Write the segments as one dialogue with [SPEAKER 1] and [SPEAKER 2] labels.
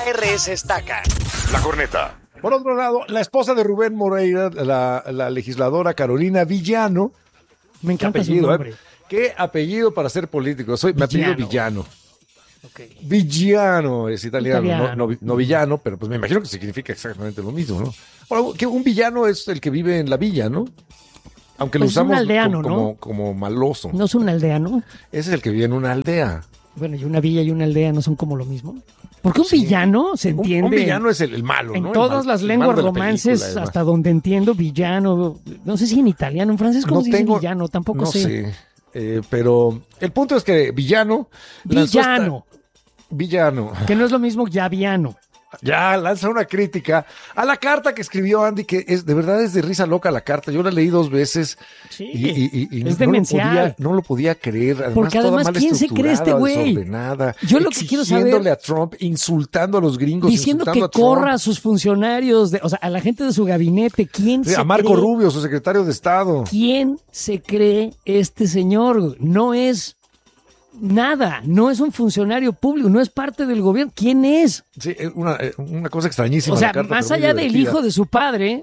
[SPEAKER 1] ARS Estaca.
[SPEAKER 2] La Corneta.
[SPEAKER 3] Por otro lado, la esposa de Rubén Moreira, la legisladora Carolina Villano.
[SPEAKER 4] Me encanta
[SPEAKER 3] apellido,
[SPEAKER 4] su nombre.
[SPEAKER 3] ¿Qué apellido para ser político? Me apellido Villano.
[SPEAKER 4] Okay.
[SPEAKER 3] Villano es italiano. No villano, pero pues me imagino que significa exactamente lo mismo, ¿no? Ahora, que un villano es el que vive en la villa, ¿no? Aunque
[SPEAKER 4] pues
[SPEAKER 3] lo usamos
[SPEAKER 4] un aldeano,
[SPEAKER 3] como maloso.
[SPEAKER 4] ¿No es un aldeano?
[SPEAKER 3] Ese es el que vive en una aldea.
[SPEAKER 4] Bueno, y una villa y una aldea no son como lo mismo. Porque un villano se entiende.
[SPEAKER 3] Un villano es el malo,
[SPEAKER 4] en
[SPEAKER 3] ¿no?
[SPEAKER 4] todas las lenguas romances, hasta donde entiendo, villano. No sé si en italiano, en francés, ¿cómo se dice villano? Tampoco sé.
[SPEAKER 3] No sé. Pero el punto es que Villano. Villano.
[SPEAKER 4] Que no es lo mismo Yaviano.
[SPEAKER 3] Ya lanza una crítica a la carta que escribió Andy, que de verdad es de risa loca la carta. Yo la leí 2 veces y
[SPEAKER 4] es demencial.
[SPEAKER 3] No lo podía creer. Además,
[SPEAKER 4] porque además,
[SPEAKER 3] toda mal
[SPEAKER 4] ¿quién se cree este güey? Yo lo que quiero saber,
[SPEAKER 3] exigiéndole a Trump, insultando a los gringos,
[SPEAKER 4] diciendo que corra a sus funcionarios, o sea, a la gente de su gabinete. ¿Quién se
[SPEAKER 3] a Marco Rubio, su secretario de Estado.
[SPEAKER 4] ¿Quién se cree este señor? No es nada, no es un funcionario público, no es parte del gobierno. ¿Quién es?
[SPEAKER 3] Sí, una cosa extrañísima.
[SPEAKER 4] O sea, más allá del hijo de su padre,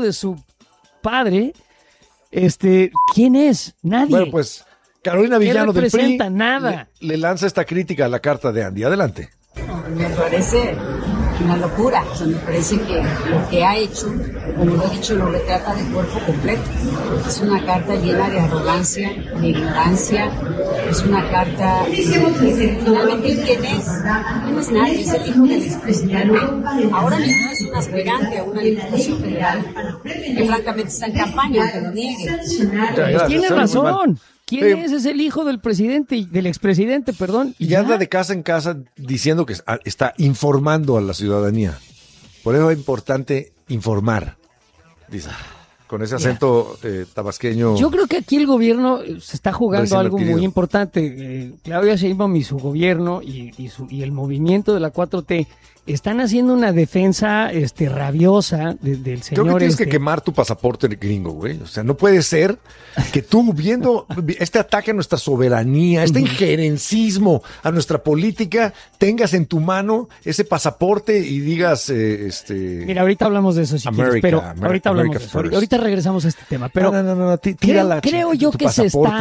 [SPEAKER 4] ¿quién es? Nadie.
[SPEAKER 3] Bueno, pues Carolina Villano del PRI
[SPEAKER 4] nada.
[SPEAKER 3] Le lanza esta crítica a la carta de Andy. Adelante.
[SPEAKER 5] Me parece una locura, o sea, me parece que lo que ha hecho, como lo he dicho, lo retrata de cuerpo completo. Es una carta llena de arrogancia, de ignorancia, es una carta finalmente ¿quién es? No es nadie, es el hijo del expresidente. Ahora mismo es un aspirante a una diputación federal que francamente está en campaña, aunque lo niegue.
[SPEAKER 4] Pues tiene razón. ¿Quién es? Es el hijo del presidente, del expresidente, perdón.
[SPEAKER 3] Y anda de casa en casa diciendo que está informando a la ciudadanía. Por eso es importante informar, dice, con ese acento tabasqueño.
[SPEAKER 4] Yo creo que aquí el gobierno se está jugando algo muy importante. Claudia Sheinbaum y su gobierno y el movimiento de la 4T están haciendo una defensa rabiosa del señor.
[SPEAKER 3] Creo que tienes que quemar tu pasaporte gringo, güey. O sea, no puede ser que tú, viendo este ataque a nuestra soberanía, este injerencismo a nuestra política, tengas en tu mano ese pasaporte y digas,
[SPEAKER 4] Mira, ahorita hablamos de eso si quieres, pero ahorita hablamos de eso. Ahorita regresamos a este tema, pero
[SPEAKER 3] no, tira
[SPEAKER 4] creo yo que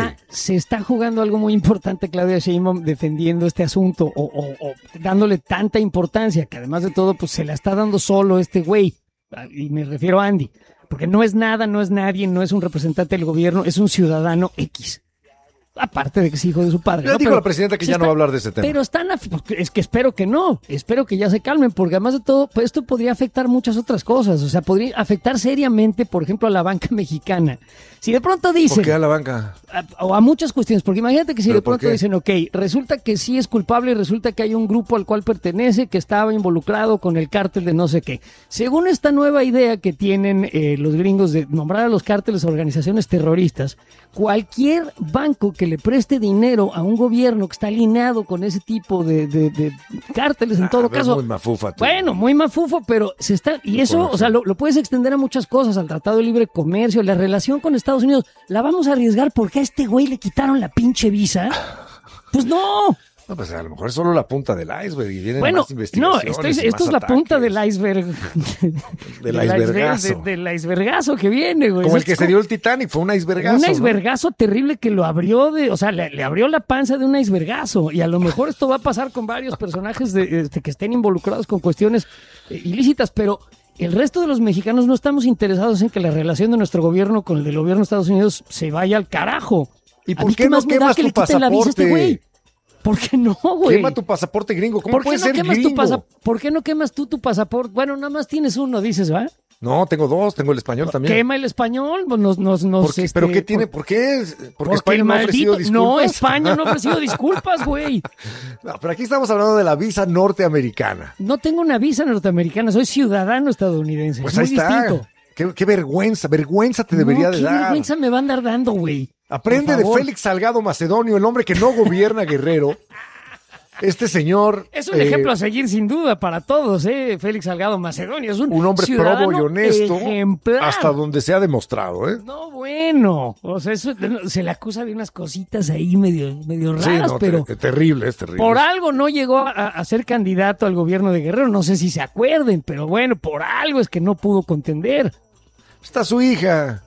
[SPEAKER 4] se está jugando algo muy importante Claudia Sheinbaum defendiendo este asunto o dándole tanta importancia, que además de todo, pues se la está dando solo este güey, y me refiero a Andy, porque no es nada, no es nadie, no es un representante del gobierno, es un ciudadano X. Aparte de que es hijo de su padre.
[SPEAKER 3] Ya dijo la presidenta que ya no va a hablar de ese tema.
[SPEAKER 4] Pero es que espero que no, espero que ya se calmen, porque además de todo, pues esto podría afectar muchas otras cosas, o sea, podría afectar seriamente, por ejemplo, a la banca mexicana. Si de pronto dicen...
[SPEAKER 3] ¿Por qué a la banca?
[SPEAKER 4] O a muchas cuestiones, porque imagínate que si de pronto
[SPEAKER 3] qué?
[SPEAKER 4] dicen, ok, resulta que sí es culpable y resulta que hay un grupo al cual pertenece que estaba involucrado con el cártel de no sé qué. Según esta nueva idea que tienen los gringos de nombrar a los cárteles organizaciones terroristas, cualquier banco que le preste dinero a un gobierno que está alineado con ese tipo de cárteles, en todo caso...
[SPEAKER 3] Muy mafufa.
[SPEAKER 4] Bueno, muy mafufo, pero se está... Y eso, o sea, lo puedes extender a muchas cosas, al Tratado de Libre Comercio, la relación con Estados Unidos. ¿La vamos a arriesgar porque a este güey le quitaron la pinche visa? Pues no.
[SPEAKER 3] No, pues a lo mejor es solo la punta del iceberg y vienen más investigaciones.
[SPEAKER 4] No, esto es la punta del iceberg. Del icebergazo que viene, güey.
[SPEAKER 3] Como el que se dio el Titanic, fue un icebergazo.
[SPEAKER 4] Un icebergazo terrible que lo abrió o sea, le abrió la panza de un icebergazo. Y a lo mejor esto va a pasar con varios personajes que estén involucrados con cuestiones ilícitas, pero el resto de los mexicanos no estamos interesados en que la relación de nuestro gobierno con el del gobierno de Estados Unidos se vaya al carajo.
[SPEAKER 3] ¿Y por qué no quemas tu pasaporte?
[SPEAKER 4] ¿Por qué no, güey?
[SPEAKER 3] Quema tu pasaporte gringo. ¿Cómo puede ser gringo?
[SPEAKER 4] ¿Por qué no quemas tú tu pasaporte? Bueno, nada más tienes uno, dices, ¿va?
[SPEAKER 3] No, tengo 2, tengo el español también.
[SPEAKER 4] Quema el español,
[SPEAKER 3] ¿Pero qué tiene? ¿Por qué? Porque España no ha ofrecido disculpas.
[SPEAKER 4] No, España no ha ofrecido disculpas, güey.
[SPEAKER 3] No, pero aquí estamos hablando de la visa norteamericana.
[SPEAKER 4] No tengo una visa norteamericana, soy ciudadano estadounidense.
[SPEAKER 3] Pues ahí está.
[SPEAKER 4] Distinto.
[SPEAKER 3] Qué vergüenza te debería de dar.
[SPEAKER 4] ¿Qué vergüenza me va a andar dando, güey?
[SPEAKER 3] Aprende de Félix Salgado Macedonio, el hombre que no gobierna Guerrero, Este señor...
[SPEAKER 4] Es un ejemplo a seguir sin duda para todos, Félix Salgado Macedonio. Es un
[SPEAKER 3] hombre probo y honesto
[SPEAKER 4] ejemplar.
[SPEAKER 3] hasta donde se ha demostrado,
[SPEAKER 4] No, bueno. O sea, eso, se le acusa de unas cositas ahí medio raras, pero...
[SPEAKER 3] Terrible, es terrible.
[SPEAKER 4] Por algo no llegó a ser candidato al gobierno de Guerrero. No sé si se acuerden, pero bueno, por algo es que no pudo contender.
[SPEAKER 3] Está su hija.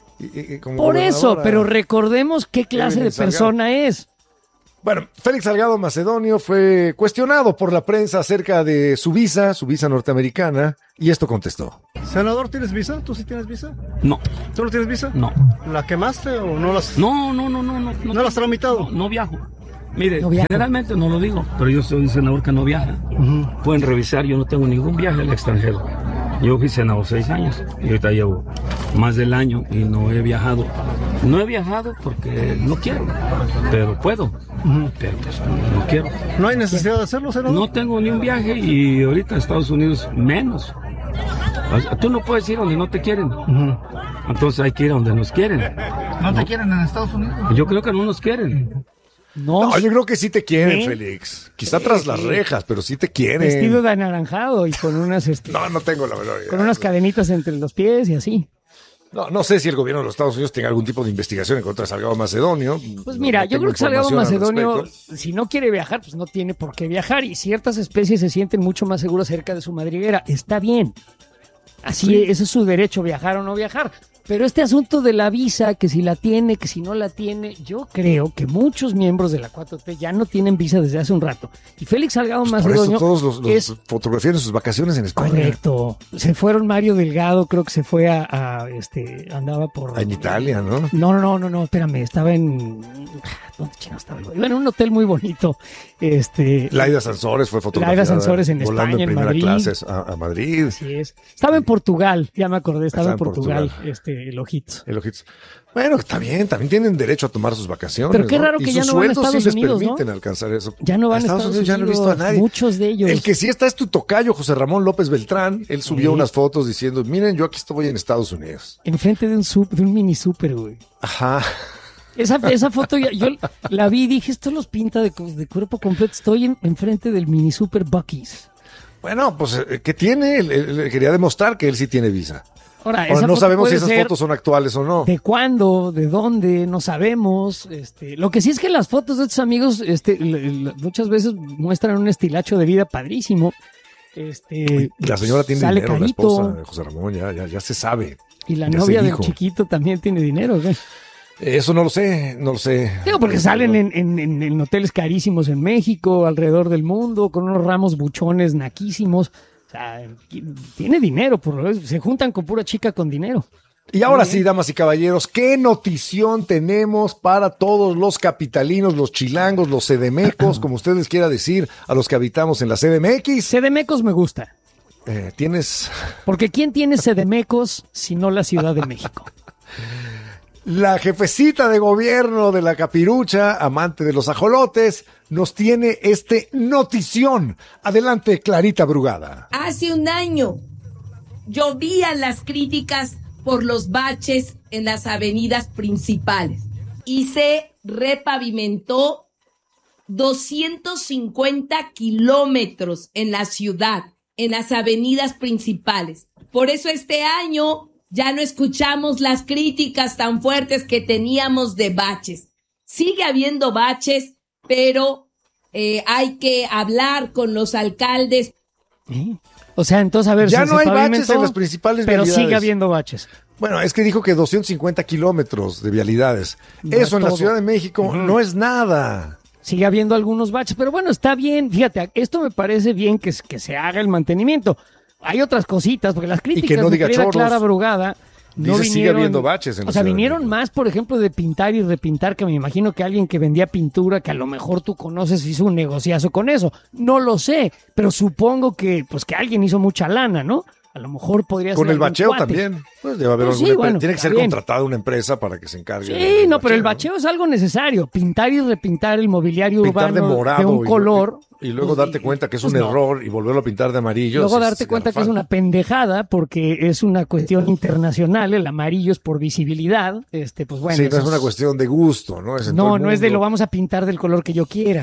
[SPEAKER 4] Por eso, pero recordemos qué clase de persona es.
[SPEAKER 3] Bueno, Félix Salgado Macedonio fue cuestionado por la prensa acerca de su visa norteamericana, y esto contestó.
[SPEAKER 1] Senador, ¿tienes visa? ¿Tú sí tienes visa?
[SPEAKER 2] No.
[SPEAKER 1] ¿Tú no tienes visa?
[SPEAKER 2] No.
[SPEAKER 1] ¿La quemaste o no las...?
[SPEAKER 2] No.
[SPEAKER 1] ¿No la has tramitado?
[SPEAKER 2] No viajo. Mire, generalmente no lo digo, pero yo soy un senador que no viaja. Pueden revisar, yo no tengo ningún viaje al extranjero. Yo fui senador 6 años y ahorita llevo más del año y no he viajado. No he viajado porque no quiero, pero puedo. Pero pues no quiero.
[SPEAKER 1] ¿No hay necesidad de hacerlo, senador?
[SPEAKER 2] No tengo ni un viaje y ahorita en Estados Unidos menos. O sea, tú no puedes ir donde no te quieren. Entonces hay que ir donde nos quieren.
[SPEAKER 1] ¿No te quieren en Estados Unidos?
[SPEAKER 2] Yo creo que no nos quieren.
[SPEAKER 3] No, yo creo que sí te quieren, Félix. Quizá tras las rejas, pero sí te quieren.
[SPEAKER 4] Vestido de anaranjado y con unas...
[SPEAKER 3] No tengo la menor idea.
[SPEAKER 4] Con unas cadenitas entre los pies y así.
[SPEAKER 3] No sé si el gobierno de los Estados Unidos tenga algún tipo de investigación en contra de Salgado Macedonio.
[SPEAKER 4] Pues mira, yo creo que Salgado Macedonio, si no quiere viajar, pues no tiene por qué viajar. Y ciertas especies se sienten mucho más seguras cerca de su madriguera. Está bien. Así, ese es su derecho, viajar o no viajar. Pero este asunto de la visa, que si la tiene, que si no la tiene, yo creo que muchos miembros de la 4T ya no tienen visa desde hace un rato. Y Félix Salgado Macedonio...
[SPEAKER 3] Por eso todos los fotografían sus vacaciones en España.
[SPEAKER 4] Correcto. Se fueron Mario Delgado, creo que se fue andaba por...
[SPEAKER 3] En Italia, ¿no?
[SPEAKER 4] No, espérame, estaba en... ¿Dónde chino estaba? Iba en un hotel muy bonito.
[SPEAKER 3] Laida Sansores fue fotografiada.
[SPEAKER 4] Laida Sansores en España, en Madrid.
[SPEAKER 3] Clases a Madrid.
[SPEAKER 4] Así es. Estaba en Portugal, ya me acordé, estaba en Portugal. El Ojitos.
[SPEAKER 3] Bueno, está bien, también tienen derecho a tomar sus vacaciones.
[SPEAKER 4] Pero qué raro que ya no van a Estados Unidos,
[SPEAKER 3] les permiten alcanzar eso.
[SPEAKER 4] Ya no van a Estados Unidos,
[SPEAKER 3] ya no he visto a nadie.
[SPEAKER 4] Muchos de ellos.
[SPEAKER 3] El que sí está es tu tocayo, José Ramón López Beltrán. Él subió unas fotos diciendo, miren, yo aquí estoy en Estados Unidos.
[SPEAKER 4] Enfrente de un mini súper, güey.
[SPEAKER 3] Ajá.
[SPEAKER 4] Esa foto yo la vi y dije, esto los pinta de cuerpo completo. Estoy enfrente del mini super Buc-ee's.
[SPEAKER 3] Bueno, pues, ¿qué tiene? Él quería demostrar que él sí tiene visa.
[SPEAKER 4] Ahora
[SPEAKER 3] no sabemos si esas fotos son actuales o no.
[SPEAKER 4] ¿De cuándo? ¿De dónde? No sabemos. Lo que sí es que las fotos de estos amigos muchas veces muestran un estilacho de vida padrísimo.
[SPEAKER 3] La señora tiene
[SPEAKER 4] sale
[SPEAKER 3] dinero,
[SPEAKER 4] carito.
[SPEAKER 3] la esposa de José Ramón, ya se sabe.
[SPEAKER 4] Y la novia del chiquito también tiene dinero, ¿qué?
[SPEAKER 3] Eso no lo sé.
[SPEAKER 4] Digo, porque salen en hoteles carísimos en México, alrededor del mundo, con unos ramos buchones naquísimos. O sea, tiene dinero, se juntan con pura chica con dinero.
[SPEAKER 3] Y ahora sí, damas y caballeros, ¿qué notición tenemos para todos los capitalinos, los chilangos, los CDMecos, como ustedes quiera decir, a los que habitamos en la CDMX?
[SPEAKER 4] CDMecos me gusta.
[SPEAKER 3] ¿Tienes?
[SPEAKER 4] Porque ¿quién tiene CDMecos si no la Ciudad de México?
[SPEAKER 3] La jefecita de gobierno de la Capirucha, amante de los ajolotes, nos tiene notición. Adelante, Clarita Brugada.
[SPEAKER 6] Hace un año llovían las críticas por los baches en las avenidas principales y se repavimentó 250 kilómetros en la ciudad, en las avenidas principales. Por eso este año ya no escuchamos las críticas tan fuertes que teníamos de baches. Sigue habiendo baches, pero hay que hablar con los alcaldes.
[SPEAKER 4] O sea, entonces, a ver,
[SPEAKER 3] ya no hay baches en las principales
[SPEAKER 4] pero
[SPEAKER 3] vialidades.
[SPEAKER 4] Sigue habiendo baches.
[SPEAKER 3] Bueno, es que dijo que 250 kilómetros de vialidades. No eso en la Ciudad de México no es nada.
[SPEAKER 4] Sigue habiendo algunos baches, pero bueno, está bien. Fíjate, esto me parece bien que se haga el mantenimiento. Hay otras cositas, porque las críticas
[SPEAKER 3] que no diga
[SPEAKER 4] de Clara Brugada no vinieron,
[SPEAKER 3] sigue habiendo baches en la ciudad.
[SPEAKER 4] Vinieron más, por ejemplo, de pintar y repintar, que me imagino que alguien que vendía pintura, que a lo mejor tú conoces, hizo un negociazo con eso. No lo sé, pero supongo que alguien hizo mucha lana, ¿no? A lo mejor podría ser.
[SPEAKER 3] Con el bacheo también. Pues debe haber tiene que ser contratada una empresa para que se encargue.
[SPEAKER 4] Sí, pero el bacheo es algo necesario. Pintar y repintar el mobiliario urbano
[SPEAKER 3] de morado
[SPEAKER 4] de un color.
[SPEAKER 3] Y luego darte cuenta que es un error y volverlo a pintar de amarillo.
[SPEAKER 4] Luego darte cuenta que es una pendejada porque es una cuestión internacional. El amarillo es por visibilidad. Pues bueno.
[SPEAKER 3] Sí, no es una cuestión de gusto, ¿no?
[SPEAKER 4] No es de lo vamos a pintar del color que yo quiera, güey.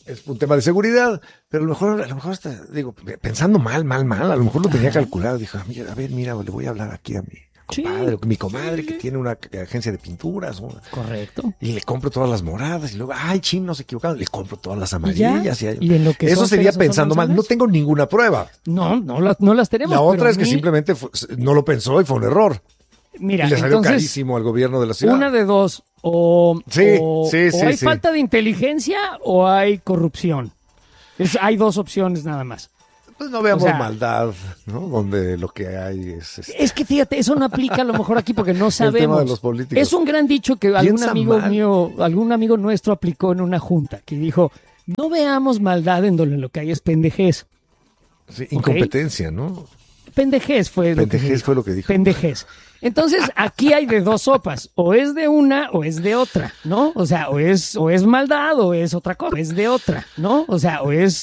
[SPEAKER 3] es un tema de seguridad, pero a lo mejor hasta, digo, pensando mal, a lo mejor lo tenía calculado. Dijo, a ver, mira, le voy a hablar aquí a mi comadre que tiene una agencia de pinturas.
[SPEAKER 4] Correcto.
[SPEAKER 3] Y le compro todas las moradas y luego, ay, chin, no se equivocaron, le compro todas las amarillas.
[SPEAKER 4] ¿Y en lo que
[SPEAKER 3] eso sería pensando mal. No tengo ninguna prueba.
[SPEAKER 4] No las tenemos.
[SPEAKER 3] La otra es que simplemente no lo pensó y fue un error.
[SPEAKER 4] Mira,
[SPEAKER 3] y le salió carísimo al gobierno de la ciudad.
[SPEAKER 4] Una de dos, o hay falta de inteligencia o hay corrupción. Hay dos opciones nada más.
[SPEAKER 3] Pues no veamos maldad, ¿no? Donde lo que hay es...
[SPEAKER 4] Es que fíjate, eso no aplica a lo mejor aquí porque no sabemos.
[SPEAKER 3] El tema de los políticos.
[SPEAKER 4] Es un gran dicho que algún amigo nuestro aplicó en una junta, que dijo, no veamos maldad en donde lo que hay es pendejez.
[SPEAKER 3] Sí, incompetencia, ¿no?
[SPEAKER 4] Pendejez fue lo que dijo. Pendejez. Entonces, aquí hay de dos sopas. O es de una o es de otra, ¿no? O sea, o es maldad o es otra cosa. O es de otra, ¿no? O sea, o es